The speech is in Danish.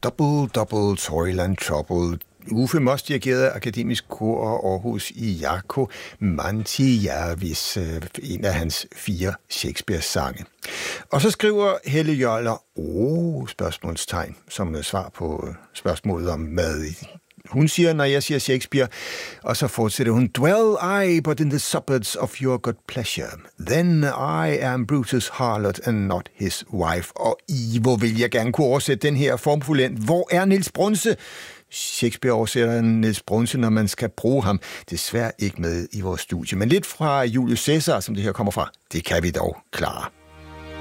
Double Toil and Trouble. Uffe Moss dirigerede Akademisk Kor Aarhus i Jaakko Mantijärvis, en af hans 4 Shakespeare-sange. Og så skriver Helle Jøller, spørgsmålstegn, som svar på spørgsmålet om mad. Hun siger, når jeg siger Shakespeare, og så fortsætter hun, dwell I but in the suburbs of your good pleasure, then I am Brutus' harlot and not his wife. Og hvor vil jeg gerne kunne oversætte den her formfuldendt. Hvor er Niels Brunse? Shakespeare oversætter Niels Brunse, når man skal bruge ham. Desværre ikke med i vores studie, men lidt fra Julius Caesar, som det her kommer fra, det kan vi dog klare.